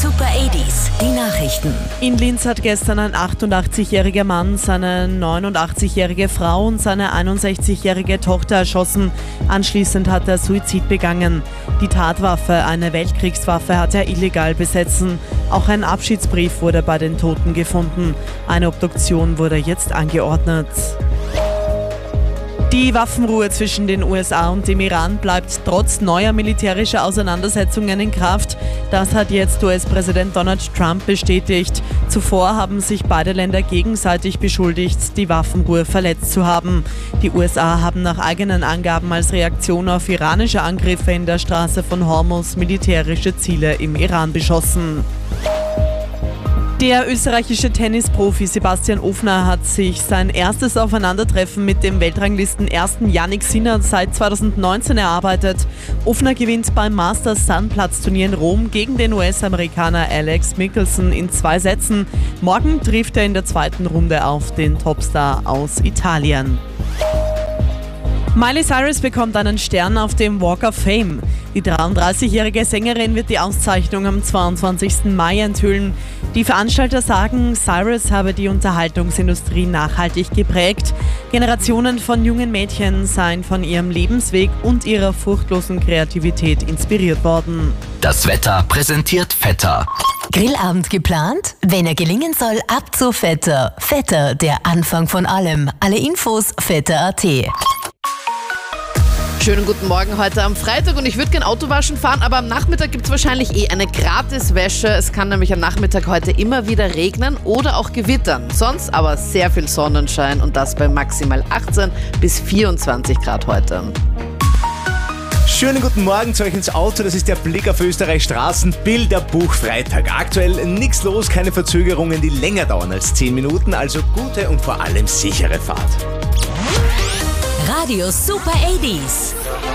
Super 80s, die Nachrichten. In Linz hat gestern ein 88-jähriger Mann seine 89-jährige Frau und seine 61-jährige Tochter erschossen. Anschließend hat er Suizid begangen. Die Tatwaffe, eine Weltkriegswaffe, hat er illegal besessen. Auch ein Abschiedsbrief wurde bei den Toten gefunden. Eine Obduktion wurde jetzt angeordnet. Die Waffenruhe zwischen den USA und dem Iran bleibt trotz neuer militärischer Auseinandersetzungen in Kraft. Das hat jetzt US-Präsident Donald Trump bestätigt. Zuvor haben sich beide Länder gegenseitig beschuldigt, die Waffenruhe verletzt zu haben. Die USA haben nach eigenen Angaben als Reaktion auf iranische Angriffe in der Straße von Hormuz militärische Ziele im Iran beschossen. Der österreichische Tennisprofi Sebastian Ofner hat sich sein erstes Aufeinandertreffen mit dem Weltranglisten-Ersten Jannik Sinner seit 2019 erarbeitet. Ofner gewinnt beim Masters-Sandplatz-Turnier in Rom gegen den US-Amerikaner Alex Michelsen in 2 Sätzen. Morgen trifft er in der zweiten Runde auf den Topstar aus Italien. Miley Cyrus bekommt einen Stern auf dem Walk of Fame. Die 33-jährige Sängerin wird die Auszeichnung am 22. Mai enthüllen. Die Veranstalter sagen, Cyrus habe die Unterhaltungsindustrie nachhaltig geprägt. Generationen von jungen Mädchen seien von ihrem Lebensweg und ihrer furchtlosen Kreativität inspiriert worden. Das Wetter präsentiert Vetter. Grillabend geplant? Wenn er gelingen soll, ab zu Vetter. Vetter, der Anfang von allem. Alle Infos vetter.at. Schönen guten Morgen heute am Freitag und ich würde gern Autowaschen fahren, aber am Nachmittag gibt es wahrscheinlich eine Gratiswäsche. Es kann nämlich am Nachmittag heute immer wieder regnen oder auch gewittern. Sonst aber sehr viel Sonnenschein und das bei maximal 18 bis 24 Grad heute. Schönen guten Morgen zu euch ins Auto, das ist der Blick auf Österreichs Straßen, Bilderbuch Freitag. Aktuell nichts los, keine Verzögerungen, die länger dauern als 10 Minuten, also gute und vor allem sichere Fahrt. Radio Super 80s.